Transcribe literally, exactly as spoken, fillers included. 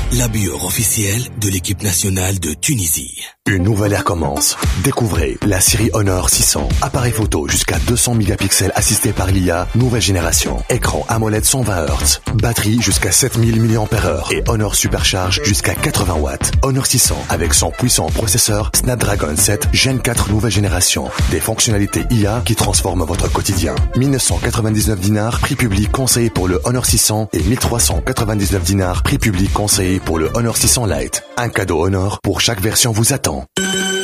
la bière officielle de l'équipe nationale de Tunisie. Une nouvelle ère commence. Découvrez la série Honor six cents. Appareil photo jusqu'à deux cents mégapixels assisté par l'I A, nouvelle génération. Écran AMOLED cent vingt hertz. Batterie jusqu'à sept mille milliampères heure. Et Honor Supercharge jusqu'à quatre-vingts watts. Honor six cents avec son puissant processeur Snapdragon sept Gen quatre nouvelle génération. Des fonctionnalités I A qui transforment votre quotidien. mille neuf cent quatre-vingt-dix-neuf dinars, prix public conseillé pour le Honor six cents et mille trois cent quatre-vingt-dix-neuf dinars, prix public conseillé pour le Honor six cents Lite. Un cadeau Honor pour chaque version vous attend.